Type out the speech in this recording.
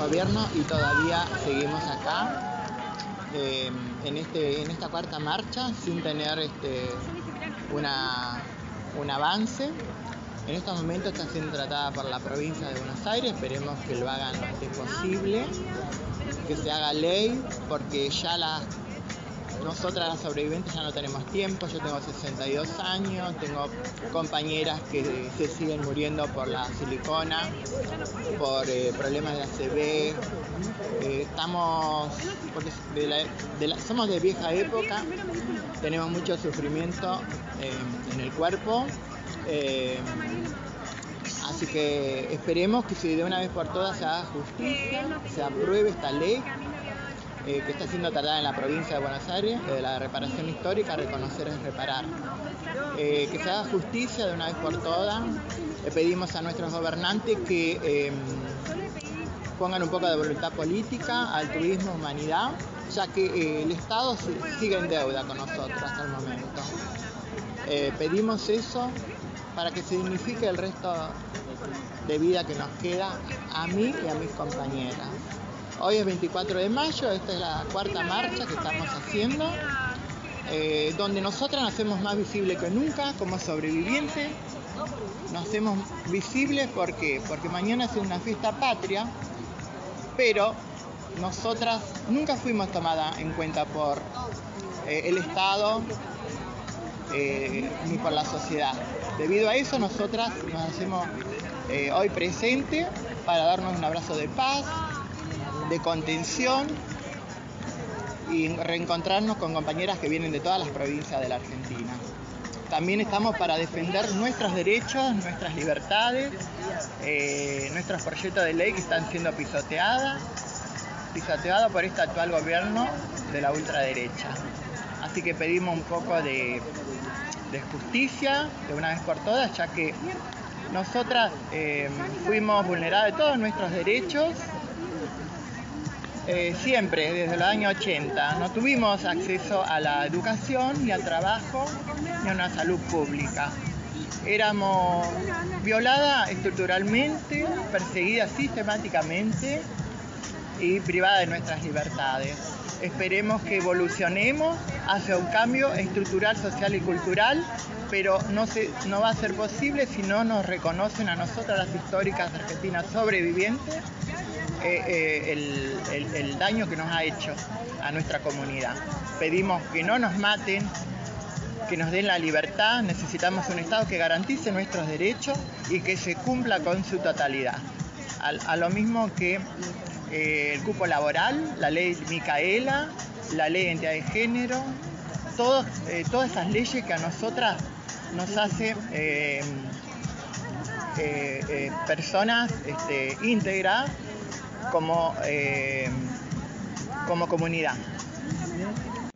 gobierno y todavía seguimos acá en esta cuarta marcha sin tener un avance. En estos momentos está siendo tratada por la provincia de Buenos Aires, esperemos que lo hagan lo antes posible, que se haga ley, porque ya nosotras las sobrevivientes ya no tenemos tiempo. Yo tengo 62 años, tengo compañeras que se siguen muriendo por la silicona, por problemas de ACV. Somos de vieja época, tenemos mucho sufrimiento en el cuerpo. Así que esperemos que de una vez por todas se haga justicia, se apruebe esta ley que está siendo tardada en la provincia de Buenos Aires, de la reparación histórica. Reconocer es reparar. Que se haga justicia de una vez por todas. Le pedimos a nuestros gobernantes que pongan un poco de voluntad política, altruismo, humanidad, ya que el Estado sigue en deuda con nosotros hasta el momento. Pedimos eso para que se dignifique el resto de vida que nos queda a mí y a mis compañeras. Hoy es 24 de mayo, esta es la cuarta marcha que estamos haciendo, donde nosotras nos hacemos más visibles que nunca como sobrevivientes. Nos hacemos visibles porque mañana es una fiesta patria, pero nosotras nunca fuimos tomadas en cuenta por el Estado ni por la sociedad. Debido a eso, nosotras nos hacemos hoy presentes para darnos un abrazo de paz, de contención y reencontrarnos con compañeras que vienen de todas las provincias de la Argentina. También estamos para defender nuestros derechos, nuestras libertades, nuestros proyectos de ley que están siendo pisoteados por este actual gobierno de la ultraderecha. Así que pedimos un poco de justicia de una vez por todas, ya que nosotras fuimos vulneradas de todos nuestros derechos. Siempre, desde los años 80, no tuvimos acceso a la educación, ni al trabajo, ni a una salud pública. Éramos violadas estructuralmente, perseguidas sistemáticamente y privadas de nuestras libertades. Esperemos que evolucionemos hacia un cambio estructural, social y cultural, pero no va a ser posible si no nos reconocen a nosotras, las históricas argentinas sobrevivientes, el daño que nos ha hecho a nuestra comunidad. Pedimos que no nos maten, que nos den la libertad. Necesitamos un Estado que garantice nuestros derechos y que se cumpla con su totalidad. A lo mismo que el cupo laboral, la ley Micaela, la ley de identidad de género, todas esas leyes que a nosotras nos hace personas íntegras como comunidad.